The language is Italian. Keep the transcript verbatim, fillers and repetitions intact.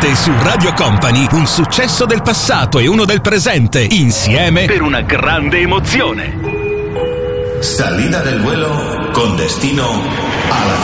Ascoltate su Radio Company un successo del passato e uno del presente, insieme per una grande emozione. Salida del vuelo con destino a la